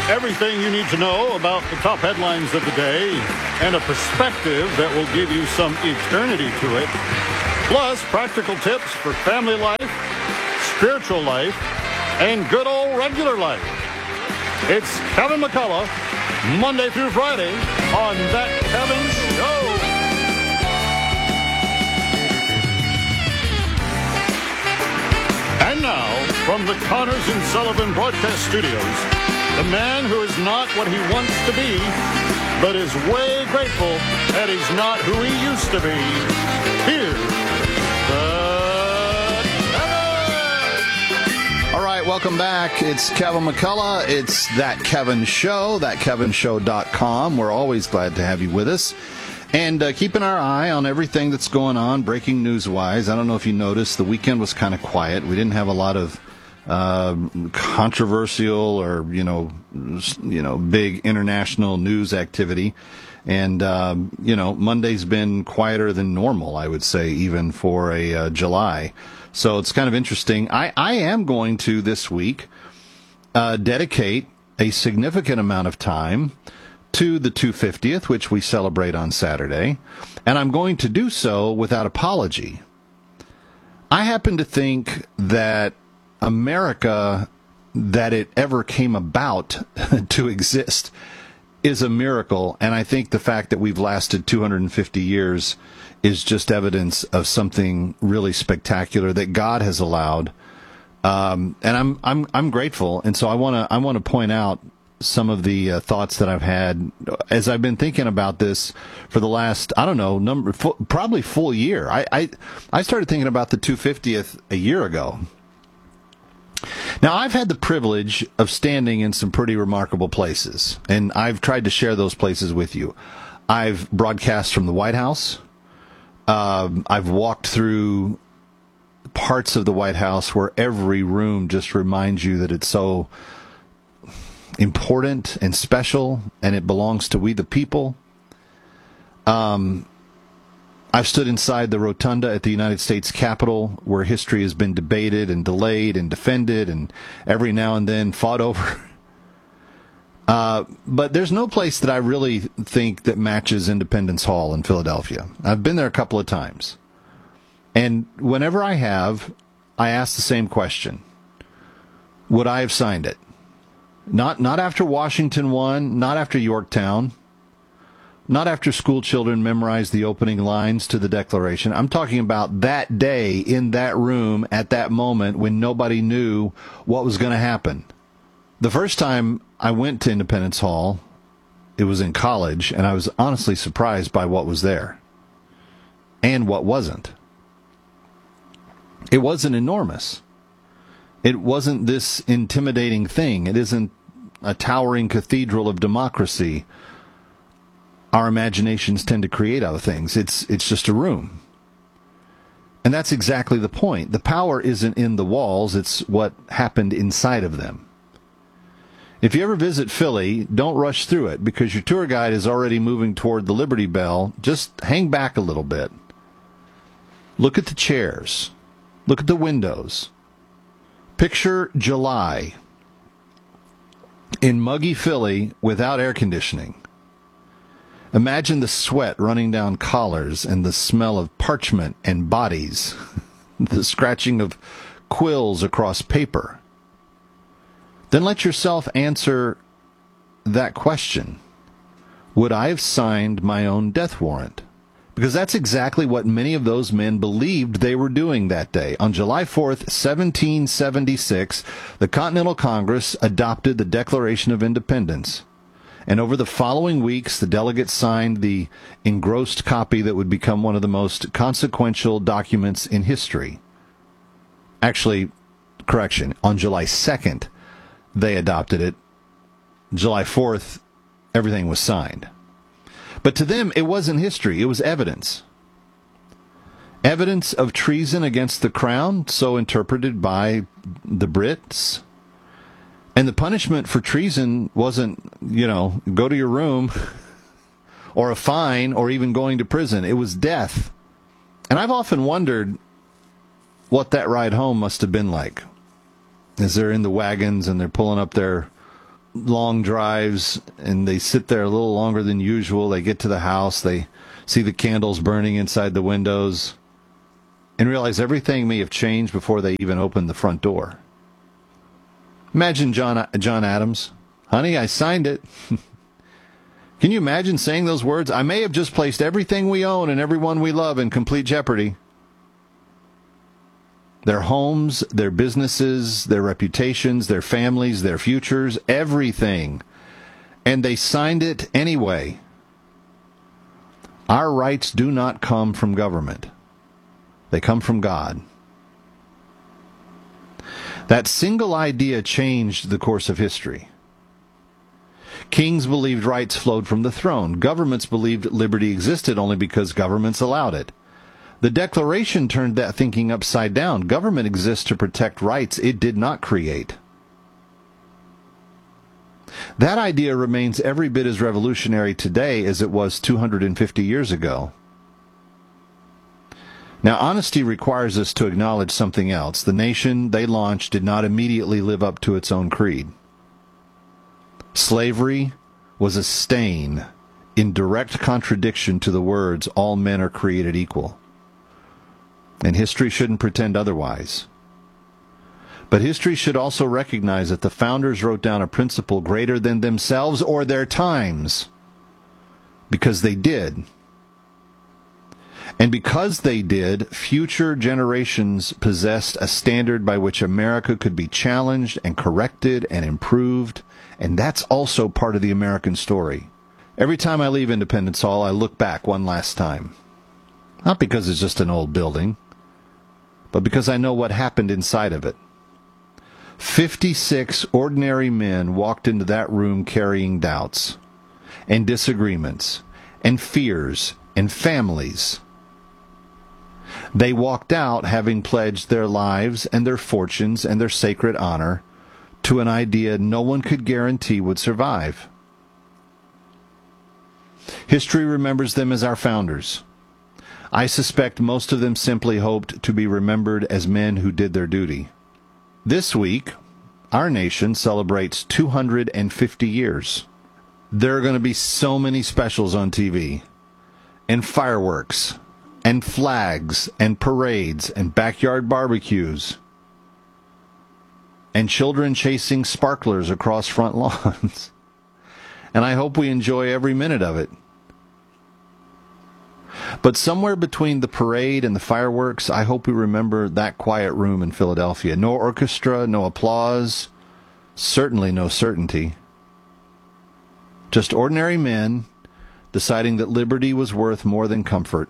Everything you need to know about the top headlines of the day and a perspective that will give you some eternity to it. Plus, practical tips for family life, spiritual life, and good old regular life. It's Kevin McCullough, Monday through Friday on That Kevin Show. And now, from the Connors and Sullivan Broadcast Studios, the man who is not what he wants to be, but is way grateful that he's not who he used to be. Here's Kevin! All right, welcome back. It's Kevin McCullough. It's That Kevin Show, thatkevinshow.com. We're always glad to have you with us. And keeping our eye on everything that's going on, breaking news-wise. I don't know if you noticed, the weekend was kind of quiet. We didn't have a lot of controversial or big international news activity, and Monday's been quieter than normal, I would say, even for a July. So it's kind of interesting. I am going to this week dedicate a significant amount of time to the 250th, which we celebrate on Saturday, and I'm going to do so without apology. I happen to think that America, that it ever came about to exist, is a miracle, and I think the fact that we've lasted 250 years is just evidence of something really spectacular that God has allowed, and I'm grateful. And so I want to point out some of the thoughts that I've had as I've been thinking about this for the last, probably full year. I started thinking about the 250th a year ago. Now, I've had the privilege of standing in some pretty remarkable places, and I've tried to share those places with you. I've broadcast from the White House. I've walked through parts of the White House where every room just reminds you that it's so important and special, and it belongs to we the people. I've stood inside the rotunda at the United States Capitol, where history has been debated and delayed and defended and every now and then fought over. But there's no place that I really think that matches Independence Hall in Philadelphia. I've been there a couple of times. And whenever I have, I ask the same question. Would I have signed it? Not after Washington won, not after Yorktown, not after school children memorized the opening lines to the Declaration. I'm talking about that day in that room at that moment when nobody knew what was going to happen. The first time I went to Independence Hall, it was in college, and I was honestly surprised by what was there and what wasn't. It wasn't enormous. It wasn't this intimidating thing. It isn't a towering cathedral of democracy our imaginations tend to create out of things. It's just a room. And that's exactly the point. The power isn't in the walls, it's what happened inside of them. If you ever visit Philly, don't rush through it, because your tour guide is already moving toward the Liberty Bell. Just hang back a little bit. Look at the chairs. Look at the windows. Picture July in muggy Philly without air conditioning. Imagine the sweat running down collars and the smell of parchment and bodies, the scratching of quills across paper. Then let yourself answer that question. Would I have signed my own death warrant? Because that's exactly what many of those men believed they were doing that day. On July 4th, 1776, the Continental Congress adopted the Declaration of Independence. And over the following weeks, the delegates signed the engrossed copy that would become one of the most consequential documents in history. Actually, correction, on July 2nd, they adopted it. July 4th, everything was signed. But to them, it wasn't history, it was evidence. Evidence of treason against the crown, so interpreted by the Brits. And the punishment for treason wasn't, go to your room or a fine or even going to prison. It was death. And I've often wondered what that ride home must have been like. As they're in the wagons and they're pulling up their long drives, and they sit there a little longer than usual. They get to the house, they see the candles burning inside the windows, and realize everything may have changed before they even open the front door. Imagine John Adams. Honey, I signed it. Can you imagine saying those words? I may have just placed everything we own and everyone we love in complete jeopardy. Their homes, their businesses, their reputations, their families, their futures, everything. And they signed it anyway. Our rights do not come from government. They come from God. That single idea changed the course of history. Kings believed rights flowed from the throne. Governments believed liberty existed only because governments allowed it. The Declaration turned that thinking upside down. Government exists to protect rights it did not create. That idea remains every bit as revolutionary today as it was 250 years ago. Now, honesty requires us to acknowledge something else. The nation they launched did not immediately live up to its own creed. Slavery was a stain in direct contradiction to the words, all men are created equal. And history shouldn't pretend otherwise. But history should also recognize that the founders wrote down a principle greater than themselves or their times. Because they did. And because they did, future generations possessed a standard by which America could be challenged and corrected and improved. And that's also part of the American story. Every time I leave Independence Hall, I look back one last time. Not because it's just an old building, but because I know what happened inside of it. 56 ordinary men walked into that room carrying doubts and disagreements and fears and families. They walked out having pledged their lives and their fortunes and their sacred honor to an idea no one could guarantee would survive. History remembers them as our founders. I suspect most of them simply hoped to be remembered as men who did their duty. This week, our nation celebrates 250 years. There are going to be so many specials on TV, and fireworks, and flags, and parades, and backyard barbecues, and children chasing sparklers across front lawns. And I hope we enjoy every minute of it. But somewhere between the parade and the fireworks, I hope we remember that quiet room in Philadelphia. No orchestra, no applause, certainly no certainty. Just ordinary men deciding that liberty was worth more than comfort.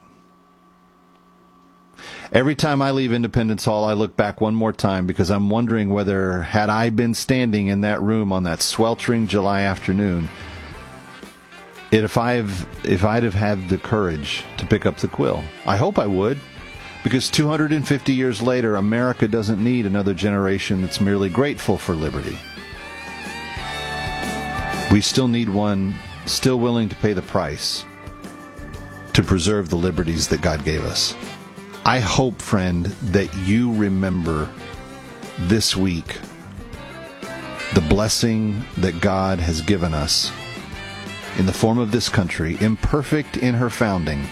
Every time I leave Independence Hall, I look back one more time because I'm wondering whether, had I been standing in that room on that sweltering July afternoon, if I'd have had the courage to pick up the quill. I hope I would, because 250 years later, America doesn't need another generation that's merely grateful for liberty. We still need one still willing to pay the price to preserve the liberties that God gave us. I hope, friend, that you remember this week the blessing that God has given us in the form of this country, imperfect in her founding,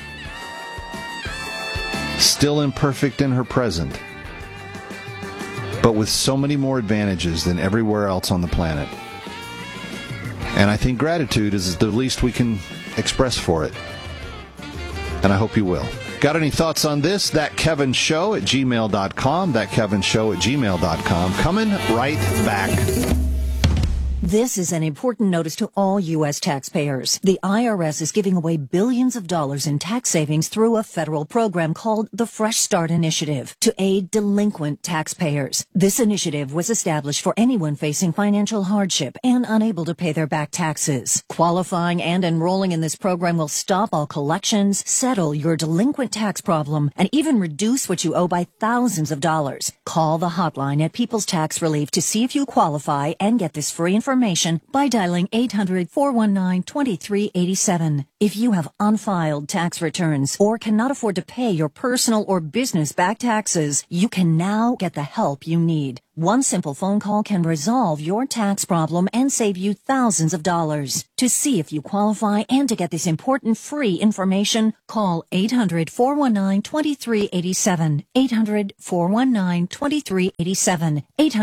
still imperfect in her present, but with so many more advantages than everywhere else on the planet. And I think gratitude is the least we can express for it. And I hope you will. Got any thoughts on this? ThatKevinShow@gmail.com. ThatKevinShow@gmail.com. Coming right back. This is an important notice to all U.S. taxpayers. The IRS is giving away billions of dollars in tax savings through a federal program called the Fresh Start Initiative to aid delinquent taxpayers. This initiative was established for anyone facing financial hardship and unable to pay their back taxes. Qualifying and enrolling in this program will stop all collections, settle your delinquent tax problem, and even reduce what you owe by thousands of dollars. Call the hotline at People's Tax Relief to see if you qualify and get this free information by dialing 800-419-2387. If you have unfiled tax returns or cannot afford to pay your personal or business back taxes, you can now get the help you need. One simple phone call can resolve your tax problem and save you thousands of dollars. To see if you qualify and to get this important free information, call 800-419-2387. 800-419-2387.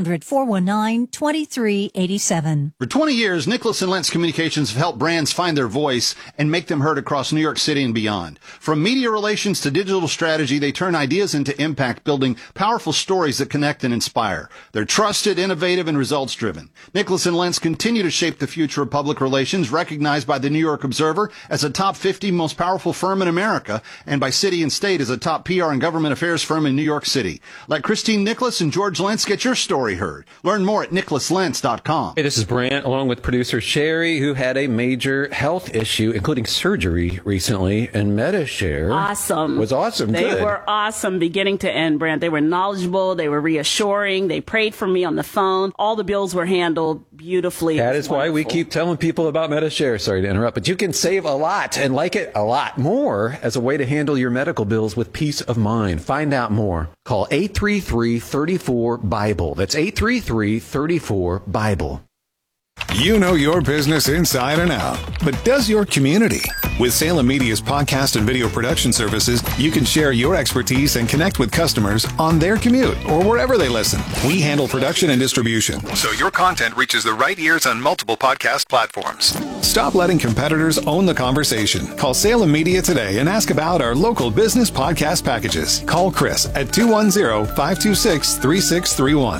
800-419-2387. For 20 years, Nicholas & Lentz Communications have helped brands find their voice and make them heard across New York City and beyond. From media relations to digital strategy, they turn ideas into impact, building powerful stories that connect and inspire. They're trusted, innovative, and results-driven. Nicholas & Lentz continue to shape the future of public relations, recognized by the New York Observer as a top 50 most powerful firm in America, and by City and State as a top PR and government affairs firm in New York City. Let Christine Nicholas and George Lentz get your story heard. Learn more at nicholaslentz.com. Hey, this is Brant, along with producer Sherry, who had a major health issue, including surgery recently, and MediShare was awesome. They were awesome beginning to end, Brant. They were knowledgeable. They were reassuring. They prayed for me on the phone. All the bills were handled beautifully. That is why we keep telling people about MediShare. Sorry to interrupt, but you can save a lot and like it a lot more as a way to handle your medical bills with peace of mind. Find out more. Call 833-34-BIBLE. That's 833-34-BIBLE. You know your business inside and out, but does your community? With Salem Media's podcast and video production services, you can share your expertise and connect with customers on their commute or wherever they listen. We handle production and distribution, so your content reaches the right ears on multiple podcast platforms. Stop letting competitors own the conversation. Call Salem Media today and ask about our local business podcast packages. Call Chris at 210-526-3631.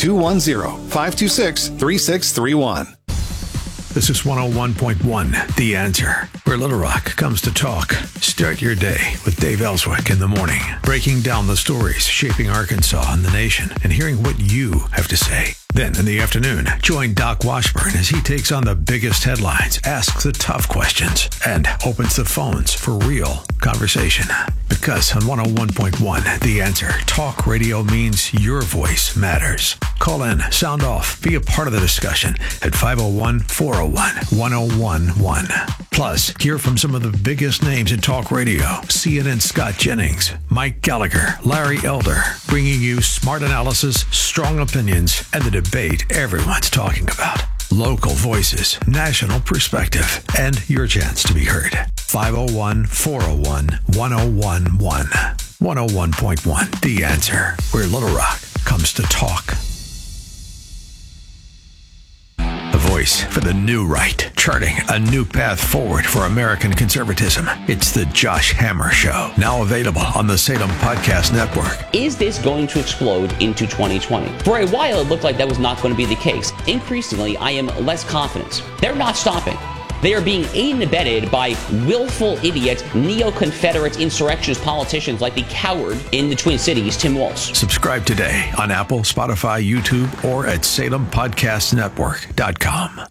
210-526-3631. This is 101.1, The Answer, where Little Rock comes to talk. Start your day with Dave Ellswick in the morning, breaking down the stories shaping Arkansas and the nation and hearing what you have to say. Then in the afternoon, join Doc Washburn as he takes on the biggest headlines, asks the tough questions, and opens the phones for real conversation. Because on 101.1, The Answer, talk radio means your voice matters. Call in, sound off, be a part of the discussion at 501-401-1011. Plus, hear from some of the biggest names in talk radio. CNN Scott Jennings, Mike Gallagher, Larry Elder, bringing you smart analysis, strong opinions, and the debate everyone's talking about. Local voices, national perspective, and your chance to be heard. 501-401-1011. 101.1, The Answer, where Little Rock comes to talk. The voice for the new right, charting a new path forward for American conservatism. It's the Josh Hammer Show, now available on the Salem Podcast Network. Is this going to explode into 2020? For a while, it looked like that was not going to be the case. Increasingly, I am less confident. They're not stopping. They are being aided and abetted by willful idiot, neo-Confederate insurrectionist politicians like the coward in the Twin Cities, Tim Walz. Subscribe today on Apple, Spotify, YouTube, or at SalemPodcastNetwork.com.